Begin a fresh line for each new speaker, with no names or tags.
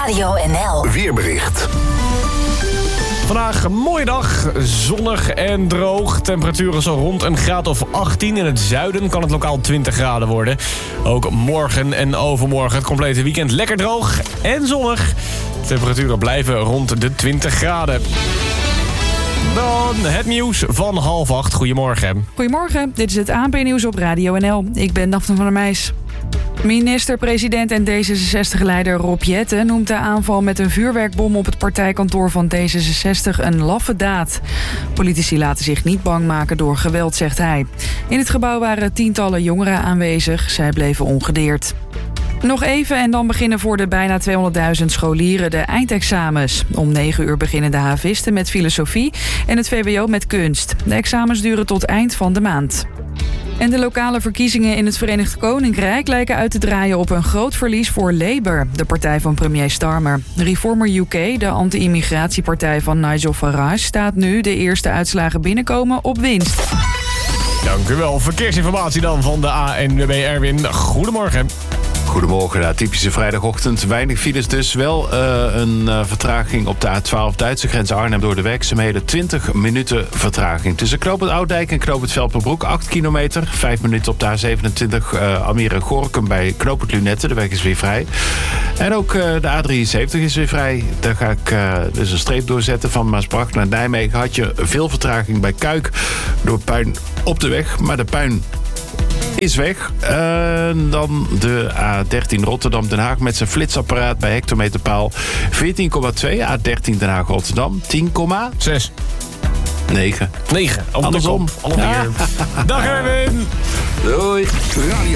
Radio NL.
Weerbericht.
Vandaag een mooie dag, zonnig en droog. Temperaturen zo rond een graad of 18. In het zuiden kan het lokaal 20 graden worden. Ook morgen en overmorgen het complete weekend lekker droog en zonnig. Temperaturen blijven rond de 20 graden. Dan het nieuws van 7:30. Goedemorgen.
Goedemorgen, dit is het ANP-nieuws op Radio NL. Ik ben Daphne van der Meijs. Minister-president en D66-leider Rob Jetten noemt de aanval met een vuurwerkbom op het partijkantoor van D66 een laffe daad. Politici laten zich niet bang maken door geweld, zegt hij. In het gebouw waren tientallen jongeren aanwezig. Zij bleven ongedeerd. Nog even en dan beginnen voor de bijna 200.000 scholieren de eindexamens. Om 9 uur beginnen de havisten met filosofie en het VWO met kunst. De examens duren tot eind van de maand. En de lokale verkiezingen in het Verenigd Koninkrijk lijken uit te draaien op een groot verlies voor Labour, de partij van premier Starmer. Reformer UK, de anti-immigratiepartij van Nigel Farage, staat nu de eerste uitslagen binnenkomen op winst.
Dank u wel. Verkeersinformatie dan van de ANWB Erwin. Goedemorgen.
Goedemorgen, typische vrijdagochtend. Weinig files dus. Wel een vertraging op de A12 Duitse grens Arnhem door de werkzaamheden. 20 minuten vertraging. Tussen Knoop het Oudijk en Knoop het Velperbroek 8 kilometer. 5 minuten op de A27 Almere-Gorinchem bij Knoop het Lunette. De weg is weer vrij. En ook de A73 is weer vrij. Daar ga ik dus een streep doorzetten. Van Maasbracht naar Nijmegen had je veel vertraging bij Kuik door puin op de weg. Maar de puin is weg. Dan de A13 Rotterdam-Den Haag met zijn flitsapparaat bij hectometerpaal 14,2. A13 Den Haag-Rotterdam 10,6. 9.
Andersom. Dag Erwin.
Doei.
Radio